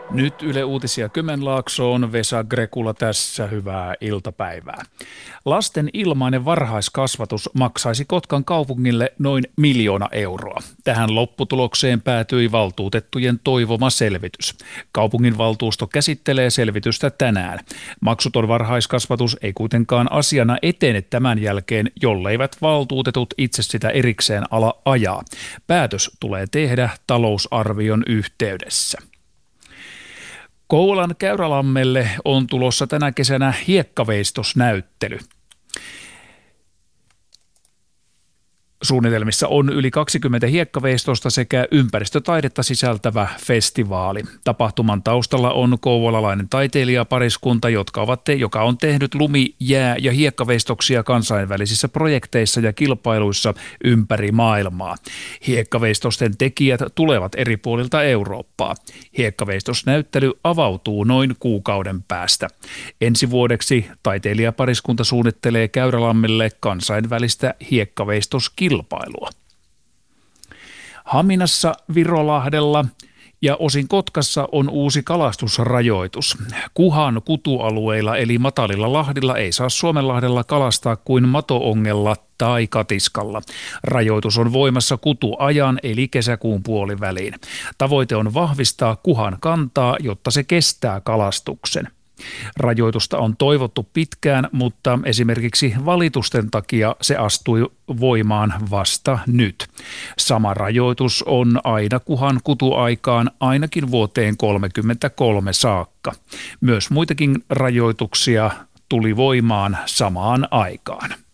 Nyt Yle Uutisia Kymenlaaksoon, Vesa Grekula tässä, hyvää iltapäivää. Lasten ilmainen varhaiskasvatus maksaisi Kotkan kaupungille noin 1 000 000 euroa. Tähän lopputulokseen päätyi valtuutettujen toivoma selvitys. Kaupunginvaltuusto käsittelee selvitystä tänään. Maksuton varhaiskasvatus ei kuitenkaan asiana etene tämän jälkeen, jolleivät valtuutetut itse sitä erikseen ala ajaa. Päätös tulee tehdä talousarvion yhteydessä. Kouvolan Käyrälammelle on tulossa tänä kesänä hiekkaveistosnäyttely. Suunnitelmissa on yli 20 hiekkaveistosta sekä ympäristötaidetta sisältävä festivaali. Tapahtuman taustalla on kouvolalainen taiteilijapariskunta, joka on tehnyt lumi-, jää- ja hiekkaveistoksia kansainvälisissä projekteissa ja kilpailuissa ympäri maailmaa. Hiekkaveistosten tekijät tulevat eri puolilta Eurooppaa. Hiekkaveistosnäyttely avautuu noin kuukauden päästä. Ensi vuodeksi taiteilijapariskunta suunnittelee Käyrälammelle kansainvälistä hiekkaveistoskilpailua. Haminassa, Virolahdella ja osin Kotkassa on uusi kalastusrajoitus. Kuhan kutualueilla eli matalilla lahdilla ei saa Suomenlahdella kalastaa kuin mato-ongella tai katiskalla. Rajoitus on voimassa kutuajan eli kesäkuun puoliväliin. Tavoite on vahvistaa kuhan kantaa, jotta se kestää kalastuksen. Rajoitusta on toivottu pitkään, mutta esimerkiksi valitusten takia se astui voimaan vasta nyt. Sama rajoitus on aina kuhan kutuaikaan ainakin vuoteen 2033 saakka. Myös muitakin rajoituksia tuli voimaan samaan aikaan.